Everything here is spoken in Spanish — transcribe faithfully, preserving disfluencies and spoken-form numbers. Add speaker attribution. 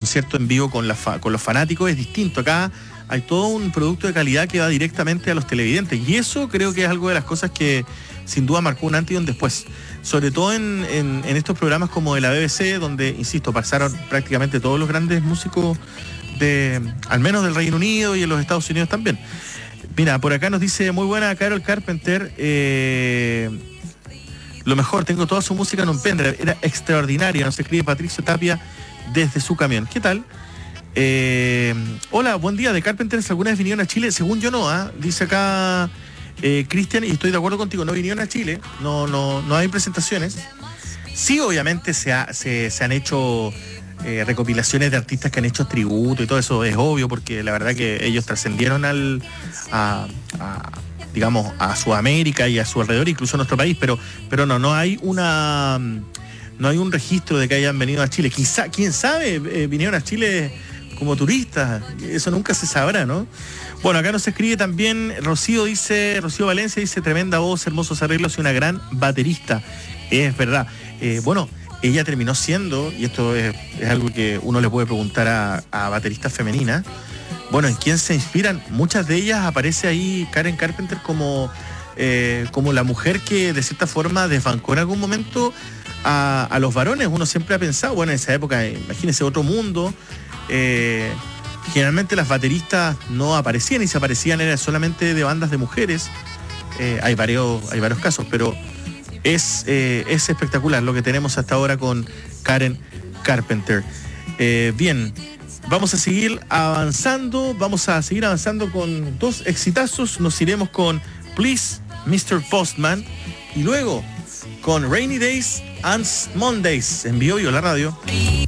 Speaker 1: concierto en vivo con, la fa- con los fanáticos es distinto. Acá hay todo un producto de calidad que va directamente a los televidentes, y eso creo que es algo de las cosas que sin duda marcó un antes y un después, sobre todo en, en, en estos programas como de la B B C, donde, insisto, pasaron prácticamente todos los grandes músicos de, al menos del Reino Unido y en los Estados Unidos también. Mira, por acá nos dice, muy buena Carol Carpenter, eh, lo mejor, tengo toda su música en un pendrive, era extraordinaria, nos escribe Patricio Tapia desde su camión. ¿Qué tal? Eh, hola, buen día, de Carpenters, ¿alguna vez vinieron a Chile? Según yo no, ¿eh? Dice acá eh, Cristian, y estoy de acuerdo contigo, no vinieron a Chile, no, no, no hay presentaciones. Sí, obviamente se, ha, se, se han hecho eh, recopilaciones de artistas que han hecho tributo y todo eso, es obvio, porque la verdad que ellos trascendieron al a, a, digamos, a Sudamérica y a su alrededor, incluso a nuestro país, pero, pero no, no hay una no hay un registro de que hayan venido a Chile. Quizá, quién sabe, eh, vinieron a Chile como turistas, eso nunca se sabrá, ¿no? Bueno, acá nos escribe también Rocío, dice, Rocío Valencia dice, tremenda voz, hermosos arreglos y una gran baterista. Es verdad. Eh, bueno, ella terminó siendo, y esto es, es algo que uno le puede preguntar a, a bateristas femeninas, bueno, ¿en quién se inspiran? Muchas de ellas aparece ahí Karen Carpenter como, eh, como la mujer que de cierta forma desbancó en algún momento a, a los varones. Uno siempre ha pensado, bueno, en esa época, imagínense otro mundo, eh, generalmente las bateristas no aparecían, y si aparecían era solamente de bandas de mujeres. Eh, hay varios, hay varios casos, pero es, eh, es espectacular lo que tenemos hasta ahora con Karen Carpenter. Eh, bien, vamos a seguir avanzando, vamos a seguir avanzando con dos exitazos. Nos iremos con Please, mister Postman, y luego con Rainy Days and Mondays en Vivo y la radio.